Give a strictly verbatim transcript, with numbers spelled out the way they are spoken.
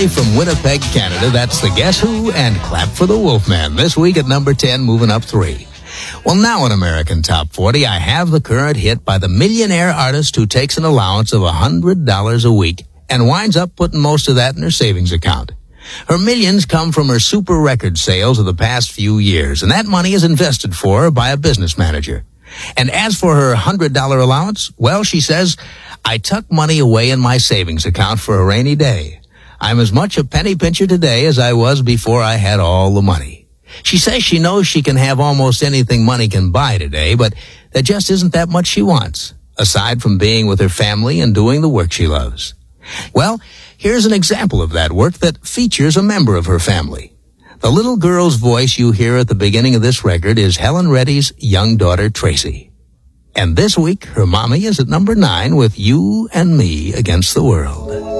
originally from Winnipeg, Canada. That's the Guess Who and Clap for the Wolfman. This week at number ten, moving up three. Well, now in American Top forty, I have the current hit by the millionaire artist who takes an allowance of one hundred dollars a week and winds up putting most of that in her savings account. Her millions come from her super record sales of the past few years, and that money is invested for her by a business manager. And as for her one hundred dollars allowance, well, she says, I tuck money away in my savings account for a rainy day. I'm as much a penny pincher today as I was before I had all the money. She says she knows she can have almost anything money can buy today, but there just isn't that much she wants, aside from being with her family and doing the work she loves. Well, here's an example of that work that features a member of her family. The little girl's voice you hear at the beginning of this record is Helen Reddy's young daughter, Tracy. And this week, her mommy is at number nine with You and Me Against the World.